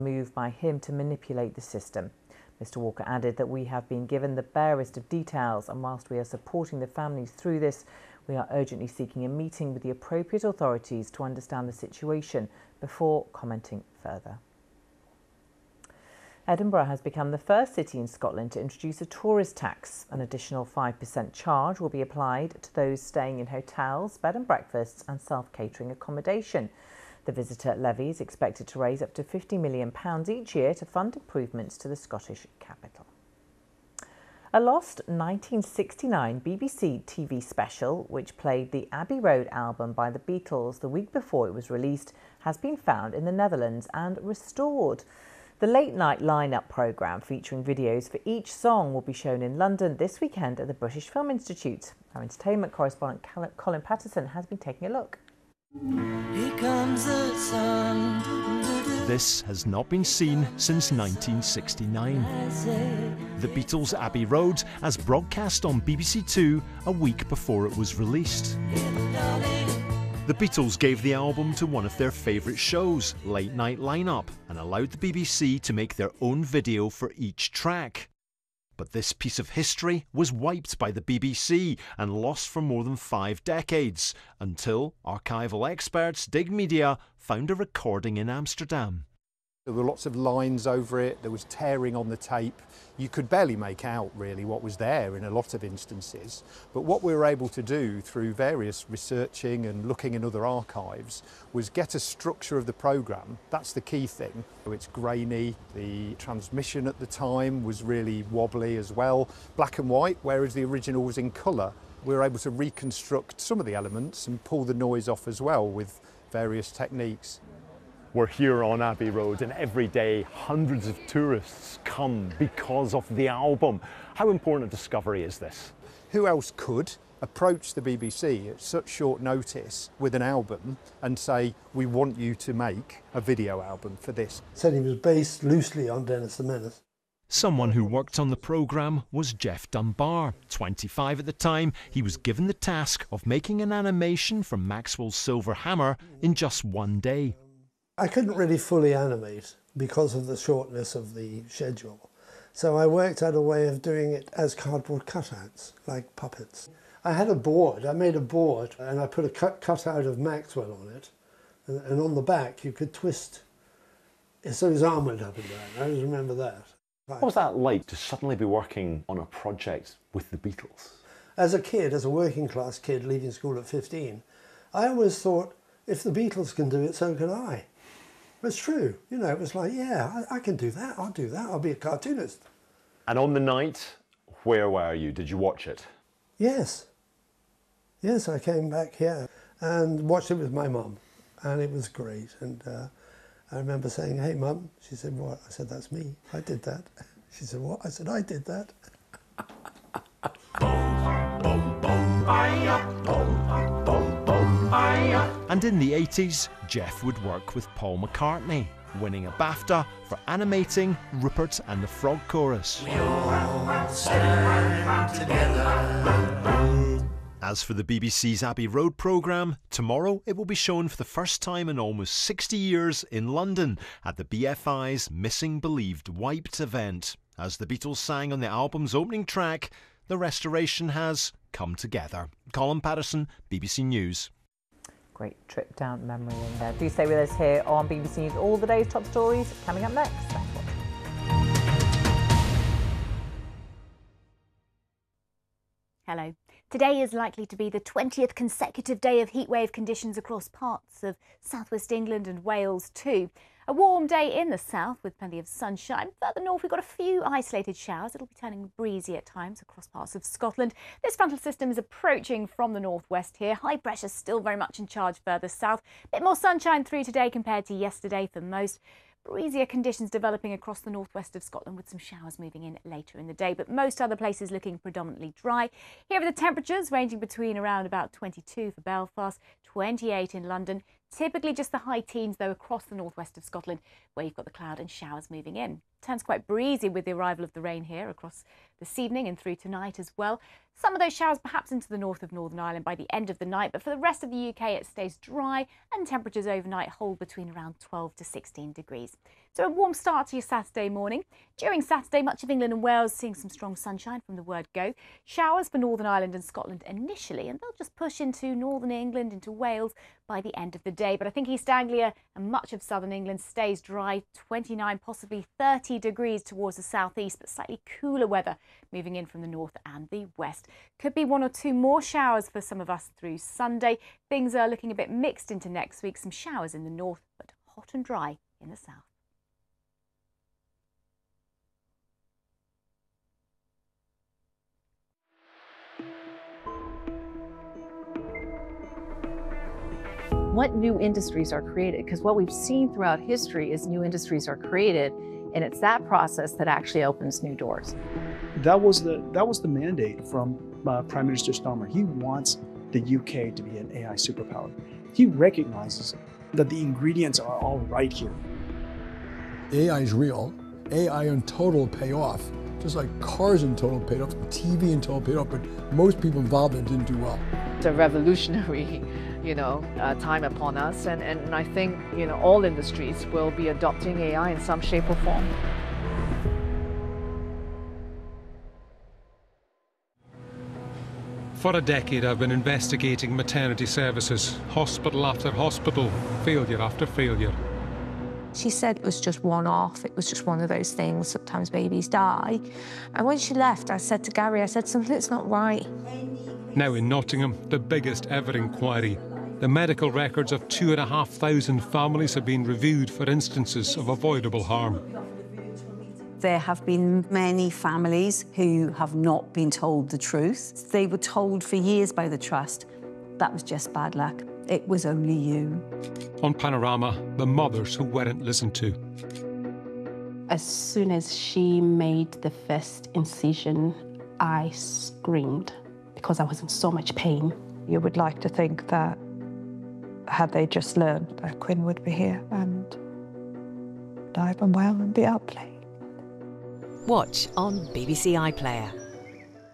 move by him to manipulate the system. Mr. Walker added that we have been given the barest of details, and whilst we are supporting the families through this, we are urgently seeking a meeting with the appropriate authorities to understand the situation before commenting further. Edinburgh has become the first city in Scotland to introduce a tourist tax. An additional 5% charge will be applied to those staying in hotels, bed and breakfasts and self-catering accommodation. The visitor levy is expected to raise up to £50 million each year to fund improvements to the Scottish capital. A lost 1969 BBC TV special, which played the Abbey Road album by the Beatles the week before it was released, has been found in the Netherlands and restored. The late-night line-up programme featuring videos for each song will be shown in London this weekend at the British Film Institute. Our entertainment correspondent Colin Patterson has been taking a look. Here comes the sun. This has not been seen since 1969. The Beatles' Abbey Road, as broadcast on BBC Two a week before it was released. The Beatles gave the album to one of their favourite shows, Late Night Lineup, and allowed the BBC to make their own video for each track. But this piece of history was wiped by the BBC and lost for more than 5 decades, until archival experts Dig Media found a recording in Amsterdam. There were lots of lines over it, there was tearing on the tape. You could barely make out really what was there in a lot of instances. But what we were able to do through various researching and looking in other archives was get a structure of the programme. That's the key thing. It's grainy, the transmission at the time was really wobbly as well, black and white, whereas the original was in colour. We were able to reconstruct some of the elements and pull the noise off as well with various techniques. We're here on Abbey Road, and every day hundreds of tourists come because of the album. How important a discovery is this? Who else could approach the BBC at such short notice with an album and say, we want you to make a video album for this? Said he was based loosely on Dennis the Menace. Someone who worked on the programme was Jeff Dunbar. 25 at the time, he was given the task of making an animation from Maxwell's Silver Hammer in just one day. I couldn't really fully animate because of the shortness of the schedule. So I worked out a way of doing it as cardboard cutouts, like puppets. I had a board, I made a board, and I put a cutout of Maxwell on it. And on the back you could twist, so his arm went up and down. I always remember that. What was that like to suddenly be working on a project with the Beatles? As a kid, as a working class kid leaving school at 15, I always thought, if the Beatles can do it, so can I. It's true, you know, it was like, yeah, I can do that, I'll do that, I'll be a cartoonist. And on the night, where were you? Did you watch it? Yes. Yes, I came back here and watched it with my mum, and it was great. And I remember saying, hey mum, she said, what? I said, that's me, I did that. She said, what? I said, I did that. And in the 80s, Jeff would work with Paul McCartney, winning a BAFTA for animating Rupert and the Frog Chorus. We all stand together. As for the BBC's Abbey Road programme, tomorrow it will be shown for the first time in almost 60 years in London at the BFI's Missing Believed Wiped event. As the Beatles sang on the album's opening track, the restoration has come together. Colin Patterson, BBC News. Great trip down memory lane there. Do stay with us here on BBC News. All the day's top stories coming up next. Thanks for watching. Hello. Today is likely to be the 20th consecutive day of heatwave conditions across parts of southwest England and Wales too. A warm day in the south with plenty of sunshine. Further north, we've got a few isolated showers. It'll be turning breezy at times across parts of Scotland. This frontal system is approaching from the northwest here. High pressure still very much in charge further south. A bit more sunshine through today compared to yesterday for most. Breezier conditions developing across the northwest of Scotland with some showers moving in later in the day, but most other places looking predominantly dry. Here are the temperatures ranging between around about 22 for Belfast, 28 in London. Typically just the high teens though across the northwest of Scotland where you've got the cloud and showers moving in. turns quite breezy with the arrival of the rain here across this evening and through tonight as well. Some of those showers perhaps into the north of Northern Ireland by the end of the night, but for the rest of the UK it stays dry and temperatures overnight hold between around 12 to 16 degrees. So a warm start to your Saturday morning. During Saturday, much of England and Wales seeing some strong sunshine from the word go. Showers for Northern Ireland and Scotland initially, and they'll just push into Northern England, into Wales by the end of the day. But I think East Anglia and much of southern England stays dry, 29, possibly 30 degrees towards the southeast, but slightly cooler weather moving in from the north and the west. Could be 1 or 2 more showers for some of us through Sunday. Things are looking a bit mixed into next week. Some showers in the north, but hot and dry in the south. What new industries are created? Because what we've seen throughout history is new industries are created, and it's that process that actually opens new doors. That was the mandate from Prime Minister Starmer. He wants the UK to be an AI superpower. He recognizes that the ingredients are all right here. AI is real. AI in total pay off. Just like cars in total paid off, TV in total paid off, but most people involved in it didn't do well. It's a revolutionary, time upon us, and I think, all industries will be adopting AI in some shape or form. For a decade, I've been investigating maternity services, hospital after hospital, failure after failure. She said it was just one-off, it was just one of those things, sometimes babies die. And when she left, I said to Gary, something's not right. Now in Nottingham, the biggest ever inquiry. The medical records of 2,500 families have been reviewed for instances of avoidable harm. There have been many families who have not been told the truth. They were told for years by the Trust that was just bad luck. It was only you. On Panorama, the mothers who weren't listened to. As soon as she made the first incision, I screamed because I was in so much pain. You would like to think that had they just learned that Quinn would be here and alive and well and be out playing. Watch on BBC iPlayer.